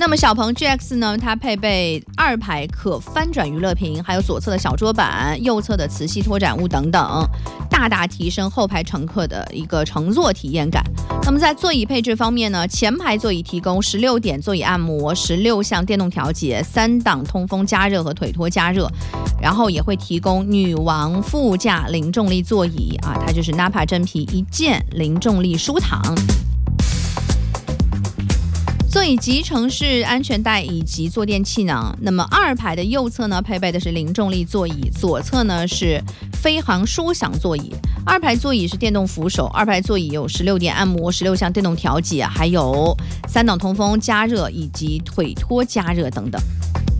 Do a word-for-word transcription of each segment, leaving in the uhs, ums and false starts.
那么小鹏 G X 呢，它配备二排可翻转娱乐屏，还有左侧的小桌板、右侧的磁吸托展物等等，大大提升后排乘客的一个乘坐体验感。那么在座椅配置方面呢，前排座椅提供十六点座椅按摩、十六项电动调节、三档通风加热和腿托加热，然后也会提供女王副驾零重力座椅啊，它就是 Nappa 真皮一键零重力舒躺。座椅集成式安全带以及坐垫气囊。那么二排的右侧呢，配备的是零重力座椅，左侧呢是飞行舒享座椅。二排座椅是电动扶手，二排座椅有十六点按摩、十六项电动调节，还有三档通风加热以及腿托加热等等。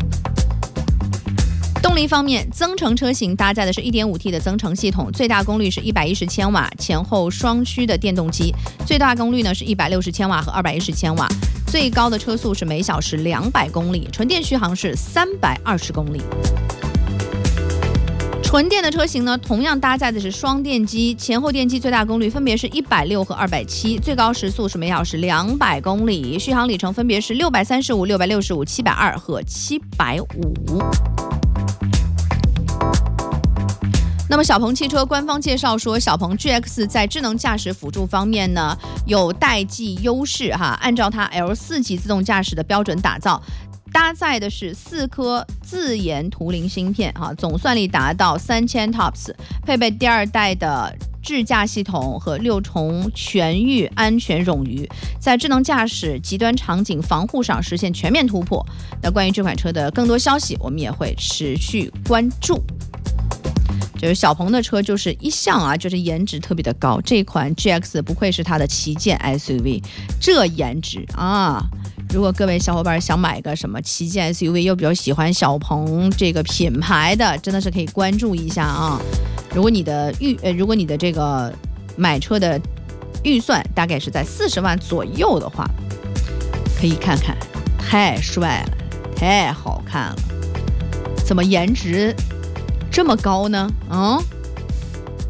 动力方面，增程车型搭载的是 一点五 T 的增程系统，最大功率是一百一十千瓦，前后双驱的电动机，最大功率呢是一百六十千瓦和二百一十千瓦，最高的车速是每小时两百公里，纯电续航是三百二十公里。纯电的车型呢，同样搭载的是双电机，前后电机最大功率分别是一百六和二百七，最高时速是每小时两百公里，续航里程分别是六百三十五、六百六十五、七百二和七百五。那么小鹏汽车官方介绍说，小鹏 G X 在智能驾驶辅助方面呢有代际优势哈，按照它 L 四 级自动驾驶的标准打造，搭载的是四颗自研图灵芯片哈，总算力达到三千 T O P S， 配备第二代的智驾系统和六重全域安全冗余，在智能驾驶极端场景防护上实现全面突破。那关于这款车的更多消息，我们也会持续关注。就是小鹏的车就是一向啊，就是颜值特别的高，这款 G X 不愧是它的旗舰 S U V， 这颜值啊！如果各位小伙伴想买个什么旗舰 S U V， 又比较喜欢小鹏这个品牌的，真的是可以关注一下啊。如果你的预呃，如果你的这个买车的预算大概是在四十万左右的话，可以看看，太帅了，太好看了，怎么颜值这么高呢？嗯。